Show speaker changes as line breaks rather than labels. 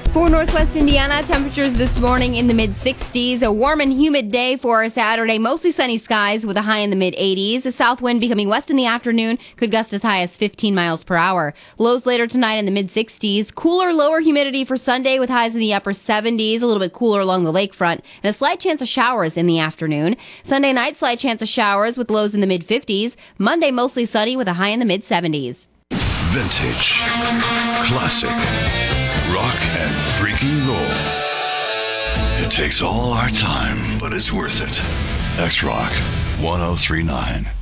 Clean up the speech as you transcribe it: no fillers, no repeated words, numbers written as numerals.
For Northwest Indiana, temperatures this morning in the mid-60s. A warm and humid day for Saturday. Mostly sunny skies with a high in the mid-80s. A south wind becoming west in the afternoon could gust as high as 15 miles per hour. Lows later tonight in the mid-60s. Cooler, lower humidity for Sunday with highs in the upper 70s. A little bit cooler along the lakefront. And a slight chance of showers in the afternoon. Sunday night, slight chance of showers with lows in the mid-50s. Monday, mostly sunny with a high in the mid-70s.
Vintage. Classic. Rock and freaking roll. It takes all our time, but it's worth it. X-Rock 1039.